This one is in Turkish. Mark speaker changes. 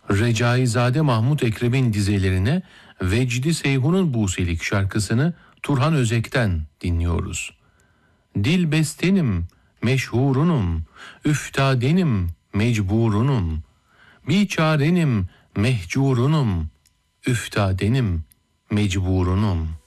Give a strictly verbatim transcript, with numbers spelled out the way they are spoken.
Speaker 1: Recaizade Mahmut Ekrem'in dizelerine Vecdi Seyhun'un Buselik şarkısını Turhan Özek'ten dinliyoruz. Dilbestenim, meşhurunum, üftadenim, mecburunum, biçarenim, mehcurunum, üftadenim, mecburunum.